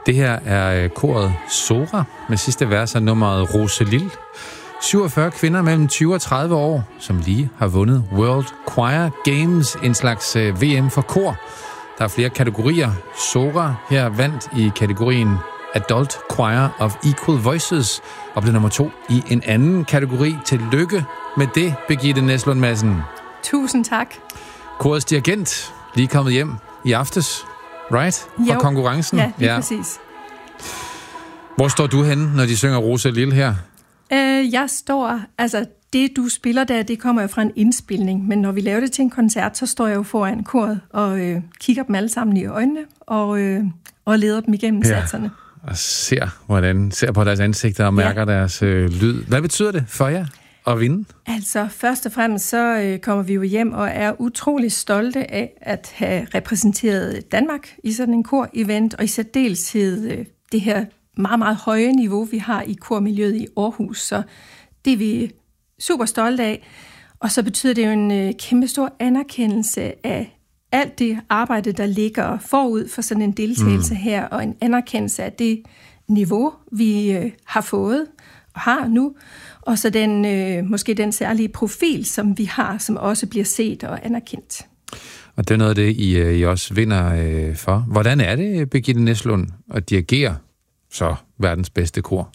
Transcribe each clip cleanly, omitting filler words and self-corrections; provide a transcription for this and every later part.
Det her er koret Sora med sidste vers af nummeret Roselil. 47 kvinder mellem 20 og 30 år, som lige har vundet World Choir Games, en slags VM for kor. Der er flere kategorier. Sora her vandt i kategorien Adult Choir of Equal Voices og blev nummer 2 i en anden kategori. Tillykke med det, Birgitte Næslund Madsen. Tusind tak. Korets dirigent, lige kommet hjem i aftes, right? Fra konkurrencen. Ja, lige præcis. Hvor står du henne, når de synger Roselil her? Jeg står, altså det du spiller der, det kommer jo fra en indspilning, men når vi laver det til en koncert, så står jeg jo foran koret og kigger dem alle sammen i øjnene og leder dem igennem satserne. Og ser på deres ansigter og mærker deres lyd. Hvad betyder det for jer at vinde? Altså først og fremmest så kommer vi jo hjem og er utrolig stolte af at have repræsenteret Danmark i sådan en kor-event, og i særdeleshed det her meget, meget høje niveau, vi har i kormiljøet i Aarhus. Så det er vi super stolte af. Og så betyder det jo en kæmpe stor anerkendelse af alt det arbejde, der ligger forud for sådan en deltagelse her, og en anerkendelse af det niveau, vi har fået og har nu, og så måske den særlige profil, som vi har, som også bliver set og anerkendt. Og det er noget af det, I også vinder for. Hvordan er det, Birgitte Næslund, at dirigere så verdens bedste kor?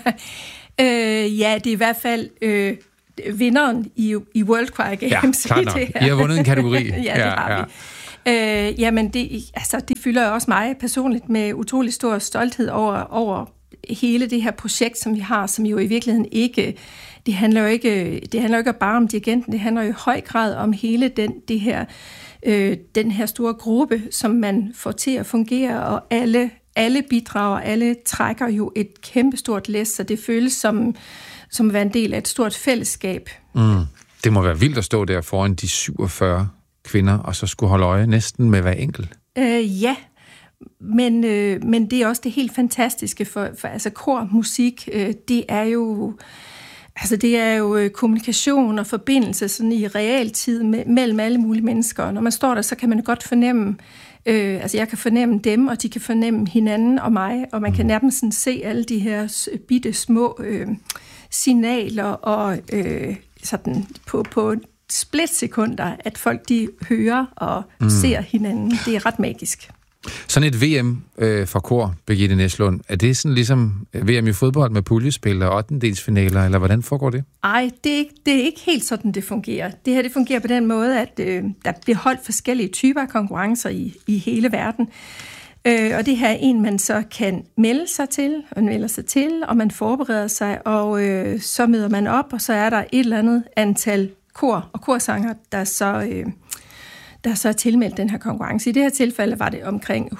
Ja, det er i hvert fald vinderen i World Choir Games. Ja, klart nok. I har vundet en kategori. Ja, det har vi. Jamen, det fylder jo også mig personligt med utrolig stor stolthed over hele det her projekt, som vi har, som jo i virkeligheden ikke... Det handler jo ikke bare om dirigenten, det handler jo i høj grad om hele den her store gruppe, som man får til at fungere, og alle bidrager, alle trækker jo et kæmpestort læs, så det føles som at være en del af et stort fællesskab. Det må være vildt at stå der foran de 47 kvinder, og så skulle holde øje næsten med hver enkelt. Ja, men det er også det helt fantastiske for altså kormusik, det er jo kommunikation og forbindelse sådan i realtid mellem alle mulige mennesker. Og når man står der, så kan man godt fornemme, jeg kan fornemme dem, og de kan fornemme hinanden og mig, og man kan nærmest sådan se alle de her bitte små signaler og sådan på splitsekunder, at folk de hører og ser hinanden. Det er ret magisk. Sådan et VM for kor, Birgitte Næslund, er det sådan ligesom VM i fodbold med puljespil og ottendedelsfinaler, eller hvordan foregår det? Nej, det er ikke helt sådan, det fungerer. Det her det fungerer på den måde, at der bliver holdt forskellige typer af konkurrencer i hele verden. Og det her er en, man så kan melde sig til, og man forbereder sig, og så møder man op, og så er der et eller andet antal kor og korsanger, der så er tilmeldt den her konkurrence. I det her tilfælde var det omkring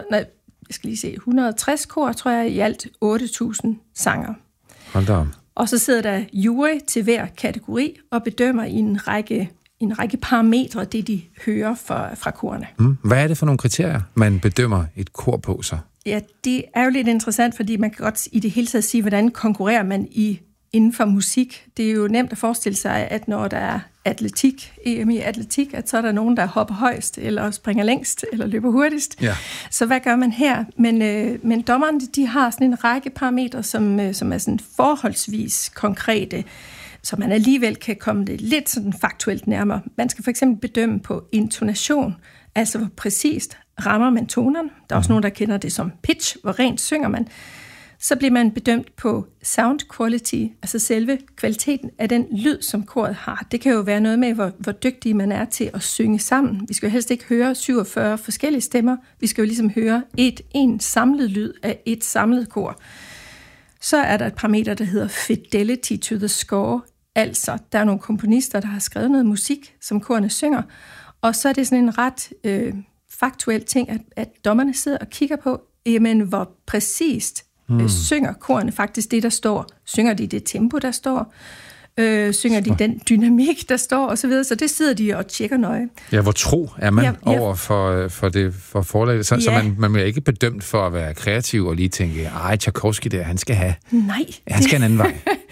160 kor, tror jeg, i alt 8.000 sanger. Hold da. Og så sidder der jury til hver kategori og bedømmer i en række parametre, det de hører fra korene. Hvad er det for nogle kriterier, man bedømmer et kor på så? Ja, det er jo lidt interessant, fordi man kan godt i det hele taget sige, hvordan konkurrerer man inden for musik. Det er jo nemt at forestille sig, at når der er EM i atletik, at så er der nogen, der hopper højst, eller springer længst, eller løber hurtigst. Ja. Så hvad gør man her? Men dommerne, de har sådan en række parametre, som er sådan forholdsvis konkrete, så man alligevel kan komme det lidt sådan faktuelt nærmere. Man skal for eksempel bedømme på intonation, altså hvor præcist rammer man tonerne. Der er også nogen, der kender det som pitch, hvor rent synger man. Så bliver man bedømt på sound quality, altså selve kvaliteten af den lyd, som koret har. Det kan jo være noget med, hvor dygtig man er til at synge sammen. Vi skal jo helst ikke høre 47 forskellige stemmer. Vi skal jo ligesom høre en samlet lyd af et samlet kor. Så er der et parameter, der hedder fidelity to the score. Altså, der er nogle komponister, der har skrevet noget musik, som korene synger. Og så er det sådan en ret faktuel ting, at dommerne sidder og kigger på, jamen, hvor præcist synger korene faktisk det, der står. Synger de det tempo, der står? Synger de den dynamik, der står? Og så videre. Så det sidder de og tjekker nøje. Ja, hvor tro er man over for forlaget? Så man bliver ikke bedømt for at være kreativ og lige tænke, Tchaikovsky der, han skal have. Nej. Han skal en anden vej.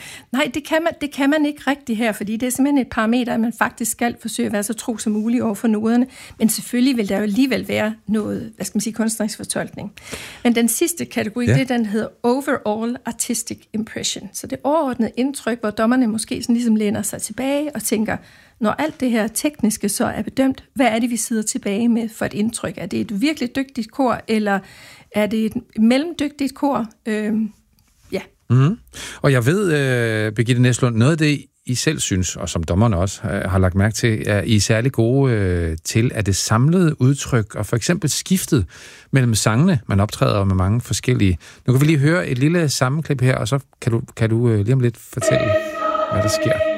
Nej, det kan man ikke rigtig her, fordi det er simpelthen et parameter, at man faktisk skal forsøge at være så tro som muligt over for noderne. Men selvfølgelig vil der jo alligevel være noget, kunstnerisk fortolkning. Men den sidste kategori, det den hedder Overall Artistic Impression. Så det overordnede indtryk, hvor dommerne måske sådan ligesom læner sig tilbage og tænker, når alt det her tekniske så er bedømt, hvad er det, vi sidder tilbage med for et indtryk? Er det et virkelig dygtigt kor, eller er det et mellemdygtigt kor? Mm-hmm. Og jeg ved, Birgitte Næslund, noget af det, I selv synes, og som dommerne også har lagt mærke til, er I særlig gode til, at det samlede udtryk, og for eksempel skiftet mellem sangene, man optræder med mange forskellige. Nu kan vi lige høre et lille sammenklip her, og så kan du lige om lidt fortælle, hvad der sker.